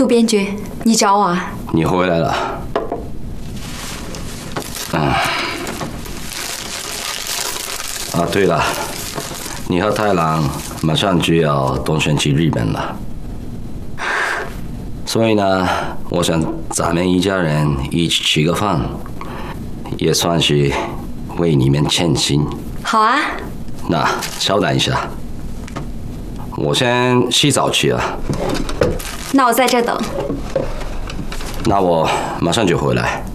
杜编剧，你找我啊？ 你回来了。对了，你和太郎马上就要动身去日本了，所以呢，我想咱们一家人一起吃个饭，也算是为你们庆幸。 好啊。 那稍等一下，我先洗澡去啊。 那我在这等。 那我马上就回来。